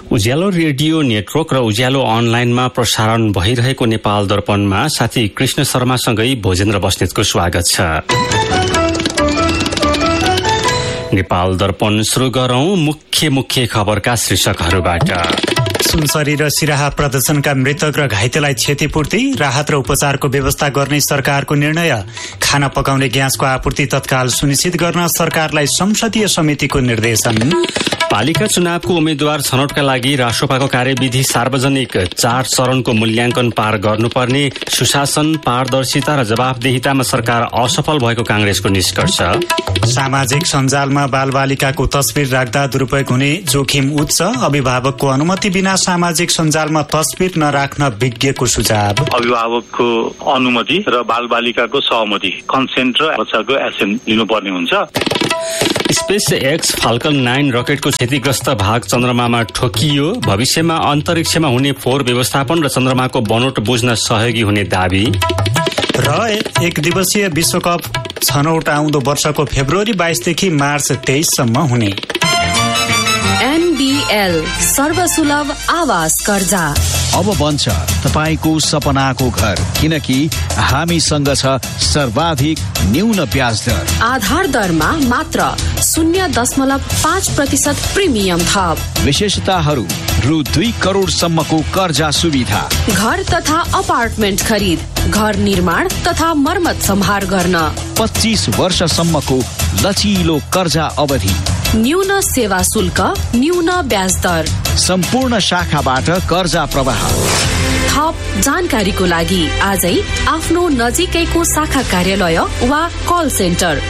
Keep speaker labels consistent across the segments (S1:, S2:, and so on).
S1: उज्यालो radio network र उज्यालो अनलाइनमा प्रसारण भइरहेको नेपाल दर्पणमा साथी कृष्ण शर्मासँगै भोजेन्द्र बस्नेतको स्वागत छ। नेपाल दर्पण सुरु गरौं मुख्य खबरका शीर्षकहरूबाट।
S2: सुनसरी र सिराहा प्रदर्शनका मृतक र घाइतेलाई क्षतिपूर्ति, राहत र उपचारको व्यवस्था गर्ने सरकारको निर्णय। खाना पकाउने ग्यासको आपूर्ति तत्काल सुनिश्चित गर्न सरकारलाई संसदीय समितिको निर्देशन।
S1: पालिका चुनावको उम्मेद्वार छनौटका लागि राष्ट्रपाको कार्यविधि सार्वजनिक, 4 चरणको मूल्याङ्कन पार गर्नुपर्ने, सुशासन, पारदर्शिता र जवाफदेहितामा सरकार असफल भएको कांग्रेसको निष्कर्ष।
S2: सामाजिक सञ्जालमा बालबालिकाको तस्बिर राख्दा दुरुपयोग हुने जोखिम उच्च, अभिभावकको अनुमति बिना सामाजिक सञ्जालमा तस्बिर नराख्न विज्ञको सुझाव।
S3: अभिभावकको अनुमति र बालबालिकाको सहमति, कन्सेन्ट र बच्चाको एसेन्ट लिनुपर्ने हुन्छ।
S1: स्पेस एक्स फाल्कन 9 रकेटको क्षतिग्रस्त भाग चन्द्रमामा ठोकियो। भविष्यमा अन्तरिक्षमा हुने फोहोर व्यवस्थापन र चन्द्रमाको बनोट बुझ्न सहयोगी हुने दावी।
S2: र एक दिवसीय विश्वकप छनौट आउँदो वर्षको फेब्रुअरी 22 देखि मार्च 23 सम्म हुने।
S4: NBL सर्वसुलभ आवास कर्जा
S5: अब बन्छ तपाईको सपनाको घर, किनकि हामीसँग छ सर्वाधिक न्यून ब्याज दर।
S4: आधार दरमा मात्र 0.5% प्रिमियम थप।
S5: विशेषताहरू: रु 2 करोडसम्मको कर्जा सुविधा,
S4: घर तथा अपार्टमेन्ट खरिद, घर निर्माण तथा मर्मत सम्हार गर्न,
S5: 25 वर्षसम्मको लचिलो कर्जा अवधि,
S4: न्यून सेवा शुल्क, न्यून ब्याज दर,
S5: सम्पूर्ण शाखाबाट कर्जा प्रवाह।
S4: थप जानकारीको लागि आजै आफ्नो नजिकैको शाखा कार्यालय वा कल सेन्टर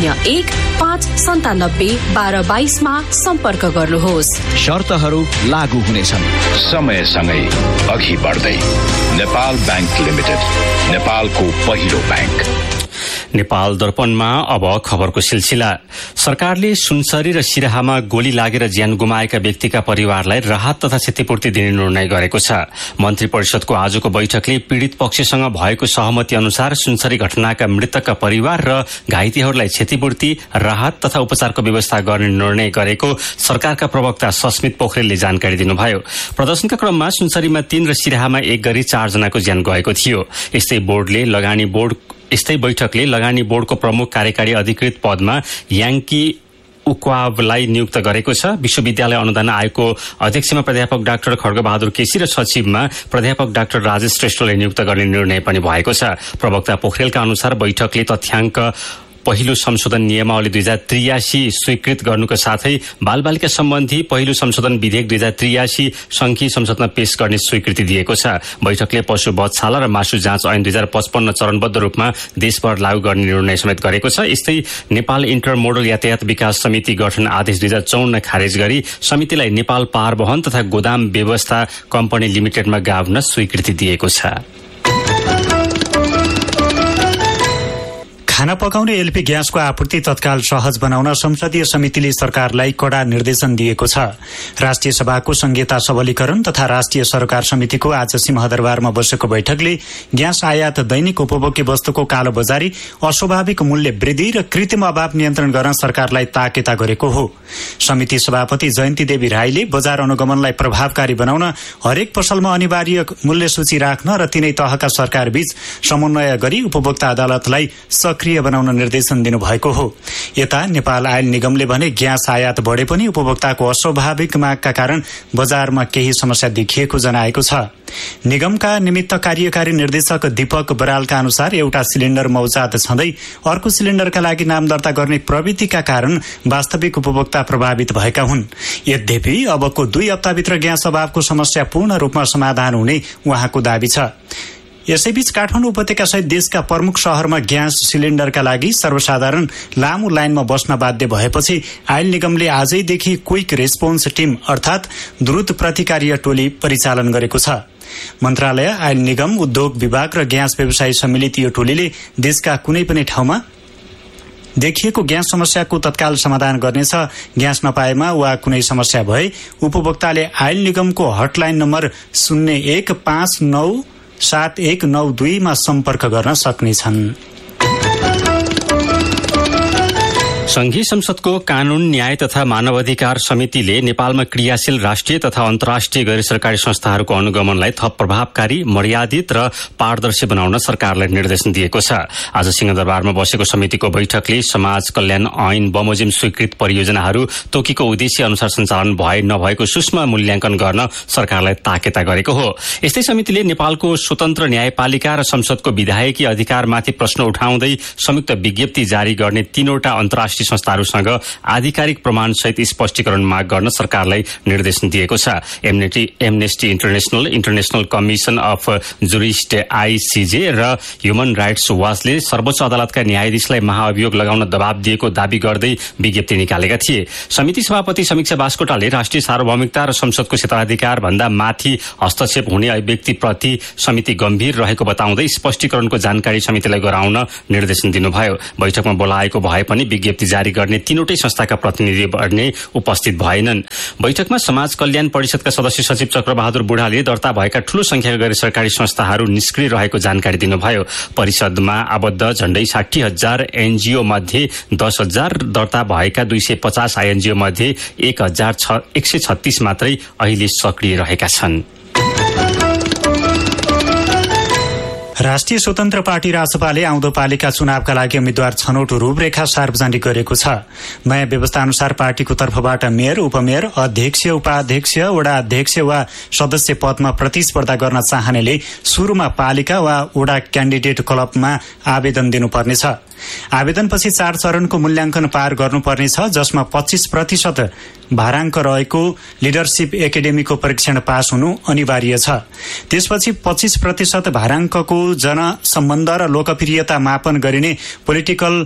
S4: 01-597-1222 मा सम्पर्क गर्नुहोस्।
S5: शर्तहरू लागू हुनेछन्।
S6: समयसँगै अघि बढ्दै नेपाल बैंक लिमिटेड, नेपालको पहिलो बैंक।
S1: नेपाल दर्पणमा अब खबरको सिलसिला। सरकारले सुनसरी र सिराहामा गोली लागेर ज्यान गुमाएका व्यक्तिका परिवारलाई राहत तथा क्षतिपूर्ति दिने निर्णय गरेको छ। मन्त्री परिषदको आजको बैठकले पीड़ित पक्षसँग भएको सहमति अनुसार सुनसरी घटनाका मृतकका परिवार र घाइतेहरूलाई क्षतिपूर्ति, राहत तथा उपचारको व्यवस्था गर्ने निर्णय गरेको सरकारका प्रवक्ता सस्मित पोखरेलले जानकारी दिनुभयो। प्रदर्शनका क्रममा सुनसरीमा 3 र सिराहामा 1 गरी 4 जनाको ज्यान गएको थियो। यस्तै बैठकले लगानी बोर्डको प्रमुख कार्यकारी अधिकृत पदमा याङ्की उक्वावलाई नियुक्त गरेको छ। विश्वविद्यालय अनुदान आयोगको अध्यक्षमा प्राध्यापक डाक्टर खड्गबहादुर केसी र सचिवमा प्राध्यापक डाक्टर राजेश श्रेष्ठलाई नियुक्त गर्ने निर्णय पनि भएको छ। प्रवक्ता पोखरेलका अनुसार बैठकले तथ्याङ्क पहिलो संशोधन नियमावली 2083 स्वीकृत गर्नुको साथै बालबालिका सम्बन्धी पहिलो संशोधन विधेयक 2083 संघीय संसदमा पेश गर्ने स्वीकृति दिएको छ। बैठकले पशु बधशाला र मासु जाँच ऐन 2055 चरणबद्ध रूपमा देशभर लागू गर्ने निर्णय समेत गरेको छ। यस्तै नेपाल इन्टरमोडल यातायात विकास समिति गठन आदेश 2054 खारेज गरी समितिलाई नेपाल पारवहन तथा गोदाम व्यवस्था कम्पनी लिमिटेडमा गाभ्न स्वीकृति दिएको छ।
S2: खाना पकाउने एलपी ग्यासको आपूर्ति तत्काल सहज बनाउन संसदीय समितिले सरकारलाई कड़ा निर्देशन दिएको छ। राष्ट्रिय सभाको संघीयता सबलीकरण तथा राष्ट्रिय सरकार समितिको आज सिंहदरबारमा बसेको बैठकले ग्यास आयात, दैनिक उपभोग्य वस्तुको कालो बजारी, अस्वाभाविक मूल्य वृद्धि र कृत्रिम अभाव नियन्त्रण गर्न सरकारलाई ताकेता गरेको हो। समिति सभापति जयन्ती देवी राईले बजार अनुगमनलाई प्रभावकारी बनाउन हरेक पसलमा अनिवार्य मूल्य सूची राख्न र तिनै तहका सरकार बीच समन्वय गरी उपभोक्ता अदालतलाई सक्रिय बनाउन निर्देशन दिनुभएको हो। यता नेपाल आयल निगमले भने ग्यास आयात बढे पनि उपभोक्ताको अस्वाभाविक मागका कारण बजारमा केही समस्या देखिएको जनाएको छ। निगमका निमित्त कार्यकारी निर्देशक दीपक बरालका अनुसार एउटा सिलिण्डर मौजात छँदै अर्को सिलिण्डरका लागि नाम दर्ता गर्ने प्रवृत्तिका कारण वास्तविक उपभोक्ता प्रभावित भएका हुन्। यद्यपि अबको 2 हप्ताभित्र ग्यास अभावको समस्या पूर्ण रूपमा समाधान हुने उहाँको दावी छ। यसैबीच काठमाडौँ उपत्यका सहित देशका प्रमुख शहरमा ग्यास सिलिण्डरका लागि सर्वसाधारण लामो लाइनमा बस्न बाध्य भएपछि आयल निगमले आजैदेखि क्विक रेस्पोन्स टिम अर्थात द्रुत प्रतिकार्य टोली परिचालन गरेको छ। मन्त्रालय, आयल निगम, उद्योग विभाग र ग्यास व्यवसायी सम्मिलित यो टोलीले देशका कुनै पनि ठाउँमा देखिएको ग्यास समस्याको तत्काल समाधान गर्नेछ। ग्यास नपाएमा वा कुनै समस्या भए उपभोक्ताले आयल निगमको हटलाइन नम्बर 01597192 मा सम्पर्क गर्न सक्नेछन्।
S1: संघीय संसदको कानून न्याय तथा मानवाधिकार समितिले नेपालमा क्रियाशील राष्ट्रिय तथा अन्तर्राष्ट्रिय गैर सरकारी संस्थाहरूको अनुगमनलाई थप प्रभावकारी, मर्यादित र पारदर्शी बनाउन सरकारलाई निर्देशन दिएको छ। आज सिंहदरबारमा बसेको समितिको बैठकले समाज कल्याण ऐन बमोजिम स्वीकृत परियोजनाहरू तोकेको उद्देश्य अनुसार सञ्चालन भए नभएको सूक्ष्म मूल्याङ्कन गर्न सरकारलाई ताकेता गरेको हो। यस्तै समितिले नेपालको स्वतन्त्र न्यायपालिका र संसदको विधायकी अधिकारमाथि प्रश्न उठाउँदै संयुक्त विज्ञप्ति जारी गर्ने 3वटा अन्तर्राष्ट्रिय संस्थाहरूसँग आधिकारिक प्रमाणसहित स्पष्टीकरण माग गर्न सरकारलाई निर्देशन दिएको छ। Amnesty international, international commission of jurist ICJ र ह्युमन राइट्स वाचले सर्वोच्च अदालतका न्यायाधीशलाई महाअभियोग लगाउन दबाव दिएको दावी गर्दै विज्ञप्ति निकालेका थिए। समिति सभापति समीक्षा बास्कोटाले राष्ट्रिय सार्वभौमिकता र संसदको क्षेत्राधिकार भन्दा माथि हस्तक्षेप हुने अभिव्यक्तिप्रति समिति गम्भीर रहेको बताउँदै स्पष्टीकरणको जानकारी समितिलाई गराउन निर्देशन दिनुभयो। बैठकमा बोलाएको भए पनि विज्ञप्ति जारी गर्ने 3वटै संस्थाका प्रतिनिधि भने उपस्थित भएनन्। बैठकमा समाज कल्याण परिषदका सदस्य सचिव चक्रबहादुर बुढाले दर्ता भएका ठूलो संख्याका गैर सरकारी संस्थाहरू निष्क्रिय रहेको जानकारी दिनुभयो। परिषदमा आबद्ध झण्डै 60,000 एनजीओ मध्ये 10,000 दर्ता भएका 250 आईएनजीओ मध्ये 1,136 मात्रै अहिले सक्रिय रहेका छन्।
S2: राष्ट्रिय स्वतन्त्र पार्टी रासपाले आउँदो पालिका चुनावका लागि उम्मेद्वार छनौट रूपरेखा सार्वजनिक गरेको छ। नयाँ व्यवस्था अनुसार पार्टीको तर्फबाट मेयर, उपमेयर, अध्यक्ष, उपाध्यक्ष, वडा अध्यक्ष वा सदस्य पदमा प्रतिस्पर्धा गर्न चाहनेले सुरुमा पालिका वा वडा क्यान्डिडेट क्लबमा आवेदन दिनुपर्नेछ। आवेदनपछि 4 चरणको मूल्याङ्कन पार गर्नुपर्नेछ, जसमा 25% भाराङ्क रहेको लिडरसिप एकाडेमीको परीक्षण पास हुनु अनिवार्य छ। त्यसपछि 25% भाराङ्कको जनसम्बन्ध र लोकप्रियता मापन गरिने पोलिटिकल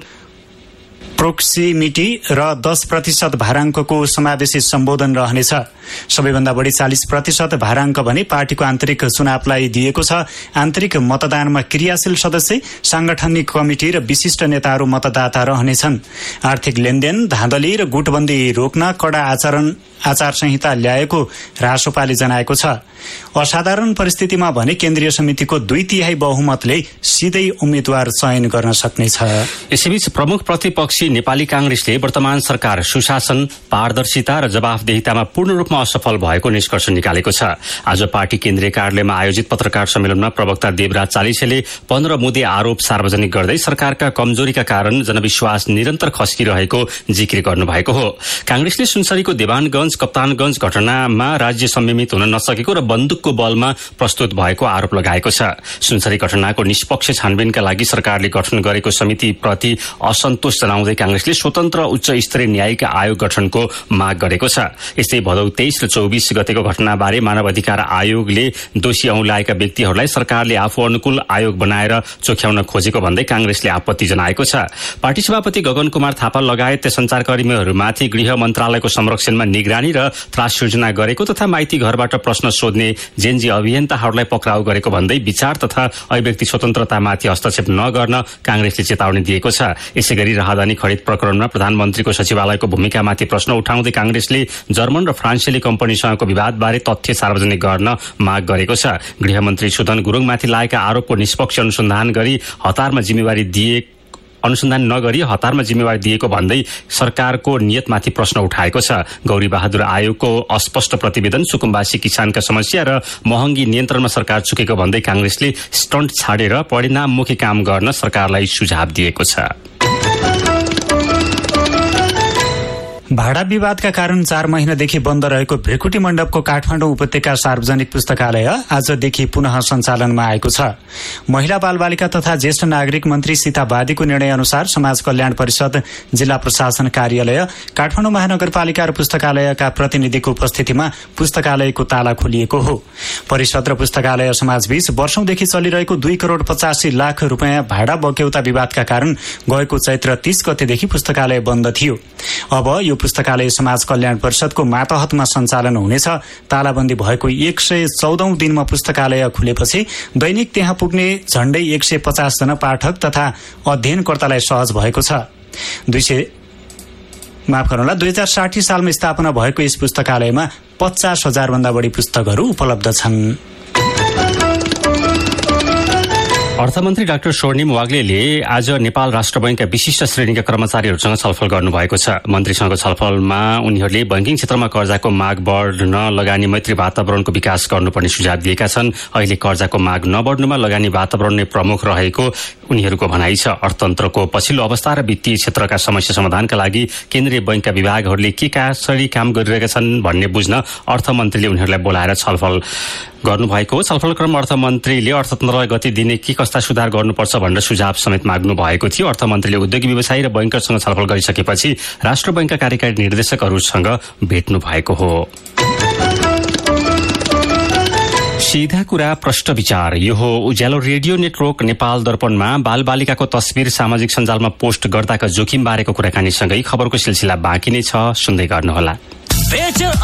S2: प्रोक्सिमिटी र 10% भाराङ्कको समावेशी सम्बोधन रहनेछ। सबैभन्दा बढी 40% भाराङ्क भने पार्टीको आन्तरिक चुनावलाई दिएको छ। आन्तरिक मतदानमा क्रियाशील सदस्य, सांगठनिक कमिटी र विशिष्ट नेताहरू मतदाता रहनेछन्। आर्थिक लेनदेन, धाँधली र गुटबन्दी रोक्न कडा आचार संहिता ल्याएको रासोपाले जनाएको छ। असाधारण परिस्थितिमा भने केन्द्रीय समितिको 2/3 बहुमतले सिधै उम्मेद्वार चयन गर्न सक्नेछ।
S1: यसैबीच प्रमुख प्रतिपक्षी नेपाली कांग्रेसले वर्तमान सरकार सुशासन, पारदर्शिता र जवाफदेहितामा पूर्ण रूपमा असफल भएको निष्कर्ष निकालेको छ। आज पार्टी केन्द्रीय कार्यालयमा आयोजित पत्रकार सम्मेलनमा प्रवक्ता देवराज चालिसेले 15 मुद्दे आरोप सार्वजनिक गर्दै सरकारका कमजोरीका कारण जनविश्वास निरन्तर खस्किरहेको जिकिर गर्नुभएको हो। कांग्रेसले सुनसरीको देवानगंज, कप्तानगंज घटनामा राज्य संयमित हुन नसकेको र बन्दुकको बलमा प्रस्तुत भएको आरोप लगाएको छ। सुनसरी घटनाको निष्पक्ष छानबिनका लागि सरकारले गठन गरेको समितिप्रति असन्तोष जनाउँदै कांग्रेसले स्वतन्त्र उच्च स्तरीय न्यायिक आयोग गठनको माग गरेको छ। यस्तै भदौ 23 र 24 गतेको घटनाबारे मानव अधिकार आयोगले दोषी औँल्याएका व्यक्तिहरूलाई सरकारले आफू अनुकूल आयोग बनाएर चोख्याउन खोजेको भन्दै कांग्रेसले आपत्ति जनाएको छ। पार्टी सभापति गगन कुमार थापा लगायत सञ्चारकर्मीहरूमाथि गृह मन्त्रालयको संरक्षणमा निगरानी र त्रास सृजना गरेको तथा माइती घरबाट प्रश्न सोध्ने जेनजी अभियन्ताहरूलाई पक्राउ गरेको भन्दै विचार तथा अभिव्यक्ति स्वतन्त्रतामाथि हस्तक्षेप नगर्न कांग्रेसले चेतावनी दिएको छ। यसैगरी राहदानी खरिद प्रकरणमा प्रधानमन्त्रीको सचिवालयको भूमिकामाथि प्रश्न उठाउँदै कांग्रेसले जर्मन र फ्रान्सेली कम्पनीसँगको विवादबारे तथ्य सार्वजनिक गर्न माग गरेको छ। गृहमन्त्री सुदन गुरुङमाथि लागेका आरोपको निष्पक्ष अनुसन्धान नगरी हतारमा जिम्मेवारी दिएको भन्दै सरकारको नियतमाथि प्रश्न उठाएको छ। गौरी बहादुर आयोगको अस्पष्ट प्रतिवेदन, सुकुम्बासी किसानका समस्या र महँगी नियन्त्रणमा सरकार चुकेको भन्दै कांग्रेसले स्टन्ट छाडेर परिणाममुखी काम गर्न सरकारलाई सुझाव दिएको छ।
S2: भाडा विवादका कारण 4 महिनादेखि बन्द रहेको भ्रिकुटी मण्डपको काठमाडौँ उपत्यका सार्वजनिक पुस्तकालय आजदेखि पुनः सञ्चालनमा आएको छ। महिला बालबालिका तथा ज्येष्ठ नागरिक मन्त्री सीता वादीको निर्णय अनुसार समाज कल्याण परिषद, जिल्ला प्रशासन कार्यालय, काठमाडौँ महानगरपालिका र पुस्तकालयका प्रतिनिधिको उपस्थितिमा पुस्तकालयको ताला खोलिएको हो। परिषद र पुस्तकालय समाजबीच वर्षौंदेखि चलिरहेको 2,85,00,000 रुपियाँ भाडा बक्यौता विवादका कारण गएको चैत्र 30 गतेदेखि पुस्तकालय बन्द थियो। अब यो पुस्तकालय समाज कल्याण परिषदको मातहतमा सञ्चालन हुनेछ। तालाबन्दी भएको 114औं दिनमा पुस्तकालय खुलेपछि दैनिक त्यहाँ पुग्ने झण्डै 150 जना पाठक तथा अध्ययनकर्तालाई सहज भएको छ। 2060 सालमा स्थापना भएको यस पुस्तकालयमा 50,000 भन्दा बढी पुस्तकहरू उपलब्ध छन्।
S1: अर्थमन्त्री डाक्टर स्वर्णिम वाग्लेले आज नेपाल राष्ट्र बैंकका विशिष्ट श्रेणीका कर्मचारीहरूसँग छलफल गर्नुभएको छ। मन्त्रीसँगको छलफलमा उनीहरूले बैंकिङ क्षेत्रमा कर्जाको माग बढ्न लगानी मैत्री वातावरणको विकास गर्नुपर्ने सुझाव दिएका छन्। अहिले कर्जाको माग नबढ्नुमा लगानी वातावरण नै प्रमुख रहेको उनीहरूको भनाइ छ। अर्थतन्त्रको पछिल्लो अवस्था र वित्तीय क्षेत्रका समस्या समाधानका लागि केन्द्रीय बैंकका विभागहरूले के कसरी काम गरिरहेका छन् भन्ने बुझ्न अर्थमन्त्रीले उनीहरूलाई बोलाएर छलफल गर्नुभएको। छलफल क्रममा अर्थमन्त्रीले अर्थतन्त्रलाई गति दिने के कस्ता सुधार गर्नुपर्छ भनेर सुझाव समेत माग्नु भएको थियो। अर्थमन्त्रीले उद्योगी व्यवसायी र बैंकरसँग छलफल गरिसकेपछि राष्ट्र बैंकका कार्यकारी निर्देशकहरूसँग भेट्नु भएको हो। सीधा कुरा प्रश्न विचार। यो हो उज्यालो रेडियो नेटवर्क नेपाल दर्पणमा बालबालिकाको तस्बिर सामाजिक सञ्जालमा पोस्ट गर्दाका जोखिम बारेको कुराकानीसँगै खबरको सिलसिला बाँकी नै छ, सुन्दै गर्नुहोला।